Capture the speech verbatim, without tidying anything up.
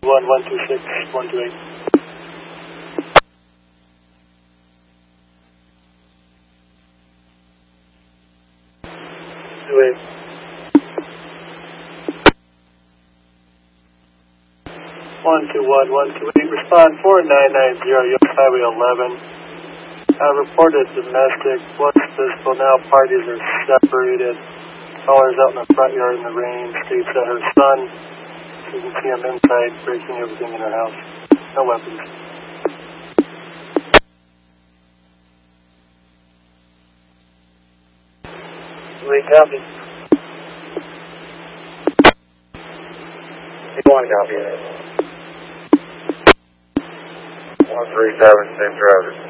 one, one two six, one two eight. two eight. one two one, one two eight, respond four nine nine zero, U S Highway eleven. Uh, reported domestic, what's visible now, parties are separated. Caller's out in the front yard in the rain, states that her son, you can see him inside, breaking everything in her house. No weapons. We copy. One copy. one three seven, same driver.